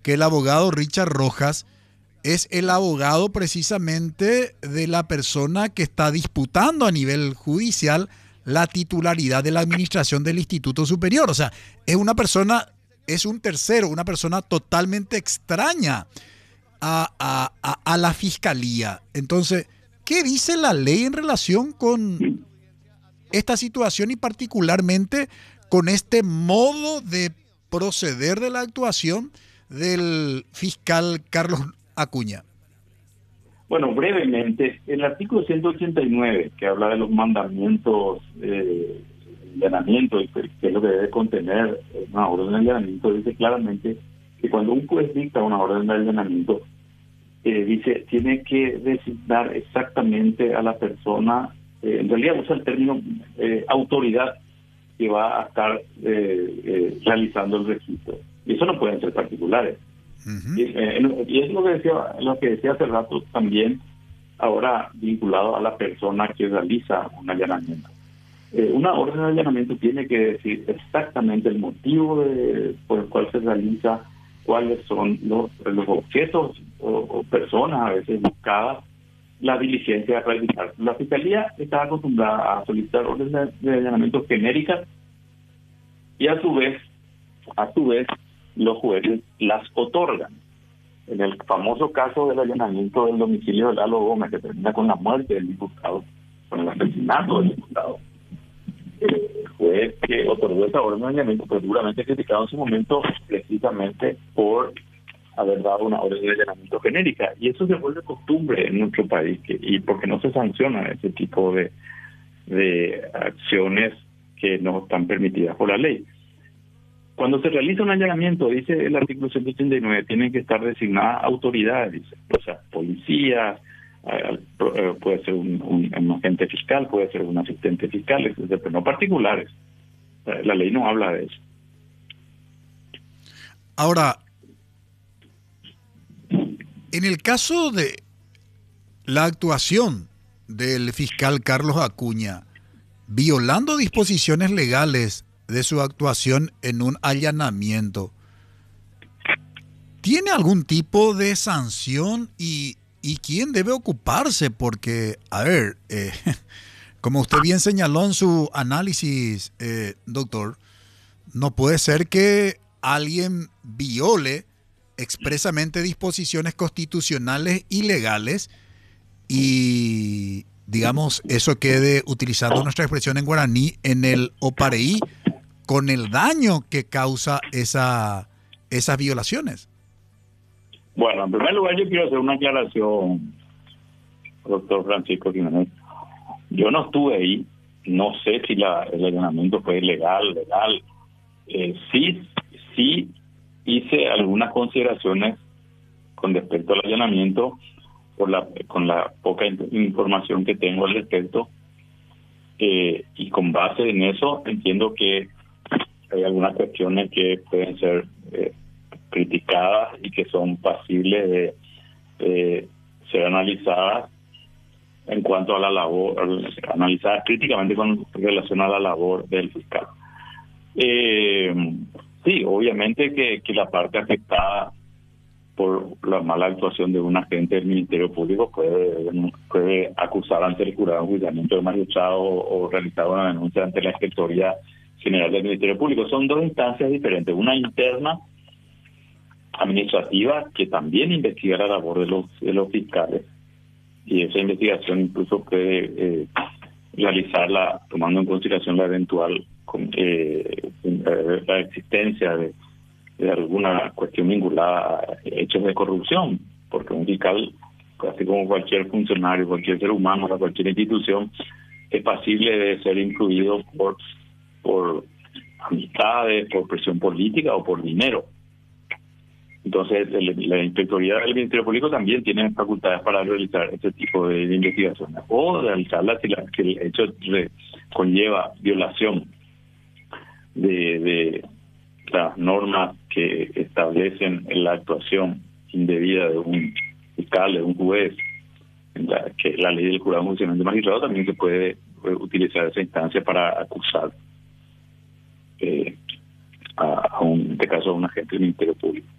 que el abogado Richard Rojas es el abogado precisamente de la persona que está disputando a nivel judicial la titularidad de la administración del Instituto Superior. O sea, es una persona, es un tercero, una persona totalmente extraña a la fiscalía. Entonces, ¿qué dice la ley en relación con esta situación y particularmente con este modo de proceder de la actuación del fiscal Carlos Acuña? Bueno, brevemente, el artículo 189, que habla de los mandamientos de allanamiento y que es lo que debe contener una orden de allanamiento, dice claramente que cuando un juez dicta una orden de allanamiento, dice, tiene que designar exactamente a la persona, en realidad usa el término autoridad que va a estar realizando el registro. Y eso no pueden ser particulares. Uh-huh. Y es lo que decía hace rato también, ahora vinculado a la persona que realiza un allanamiento. Una orden de allanamiento tiene que decir exactamente el motivo por el cual se realiza, cuáles son los objetos o personas a veces buscadas, la diligencia a realizar. La Fiscalía está acostumbrada a solicitar órdenes de allanamiento genéricas y a su vez los jueces las otorgan. En el famoso caso del allanamiento del domicilio de Lalo Gómez, que termina con la muerte del diputado, con el asesinato del diputado, el juez que otorgó esa orden de allanamiento fue duramente criticado en su momento precisamente por haber dado una orden de allanamiento genérica. Y eso se vuelve costumbre en nuestro país, y porque no se sanciona ese tipo de acciones que no están permitidas por la ley. Cuando se realiza un allanamiento, dice el artículo 189, tienen que estar designadas autoridades, dice, o sea, policía, puede ser un agente fiscal, puede ser un asistente fiscal, etcétera, pero no particulares. La ley no habla de eso. Ahora, en el caso de la actuación del fiscal Carlos Acuña, violando disposiciones legales de su actuación en un allanamiento, ¿tiene algún tipo de sanción y quién debe ocuparse? Porque, a ver, como usted bien señaló en su análisis, doctor, no puede ser que alguien viole expresamente disposiciones constitucionales y legales y, digamos, eso quede, utilizando nuestra expresión en guaraní, en el opareí, con el daño que causa esas violaciones. Bueno, en primer lugar yo quiero hacer una aclaración, doctor Francisco Jiménez. Yo no estuve ahí, no sé si el allanamiento fue legal. Sí hice algunas consideraciones con respecto al allanamiento con la poca información que tengo al respecto, y con base en eso entiendo que hay algunas cuestiones que pueden ser criticadas y que son pasibles de ser analizadas en cuanto a la labor, analizadas críticamente con relación a la labor del fiscal. Sí, obviamente que la parte afectada por la mala actuación de un agente del Ministerio Público puede acusar ante el jurado de enjuiciamiento de magistrado o realizar una denuncia ante la Inspectoría General del Ministerio Público. Son dos instancias diferentes, una interna administrativa que también investiga la labor de los fiscales, y esa investigación incluso puede realizarla tomando en consideración la eventual la existencia de alguna cuestión vinculada a hechos de corrupción, porque un fiscal, así como cualquier funcionario, cualquier ser humano, cualquier institución, es pasible de ser incluido por amistades, por presión política o por dinero. Entonces, la Inspectoría del Ministerio Público también tiene facultades para realizar este tipo de investigaciones, o realizarlas si el hecho conlleva violación de las normas que establecen la actuación indebida de un fiscal, de un juez, que la ley del jurado de enjuiciamiento de magistrado. También se puede utilizar esa instancia para acusar en este caso a un agente del Ministerio Público.